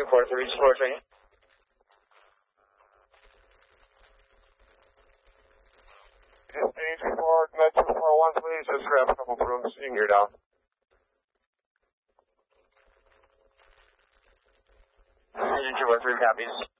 243, reach floor training. Stage 4, Med 241, please. Just grab a couple of rooms. You can gear down. Engine 243 copies.